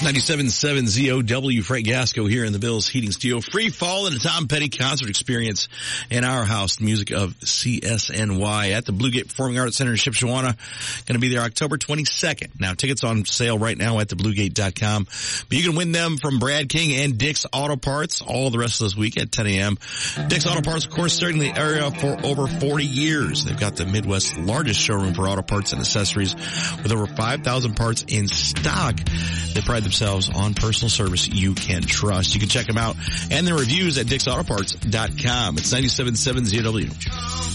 97.7 ZOW, Frank Gasco here in the Bills Heating Studio. Free fall and a Tom Petty concert experience in our house. The music of CSNY at the Bluegate Performing Arts Center in Shipshewana. Going to be there October 22nd. Now, tickets on sale right now at thebluegate.com. But you can win them from Brad King and Dick's Auto Parts all the rest of this week at 10 a.m. Dick's Auto Parts, of course, serving the area for over 40 years. They've got the Midwest's largest showroom for auto parts and accessories with over 5,000 parts in stock. They pride themselves on personal service you can trust. You can check them out and their reviews at DicksAutoParts.com. It's 97.7 ZW.